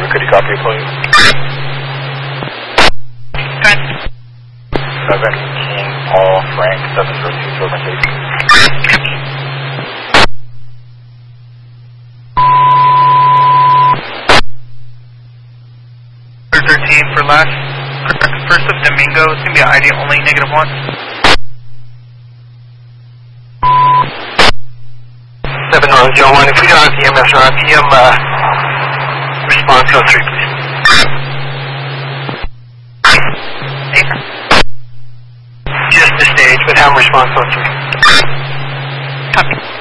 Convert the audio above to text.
could you copy, please? Good. 7 King Paul Frank 702 to emergency. 13 for last. First of Domingo, it's going to be an ID only, -1. 7-1, if we don't have the EMS or RPM, response go 3, please. Just the stage, but have response go 3. Copy.